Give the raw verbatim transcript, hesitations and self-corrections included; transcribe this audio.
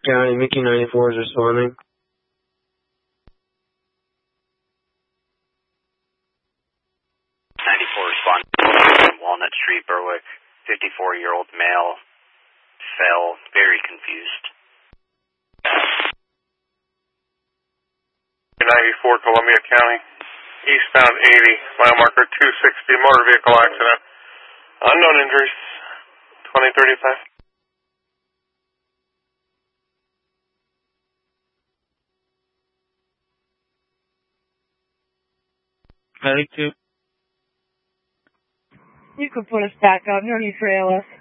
County, Mickey ninety-four is responding. ninety-four responding. Walnut Street, Berwick. fifty-four-year-old male. Fell. Very confused. ninety-four, Columbia County. Eastbound eighty, mile marker two sixty, motor vehicle accident. Unknown injuries. twenty thirty-five. ninety-two. You can put us back on. No need for A L S.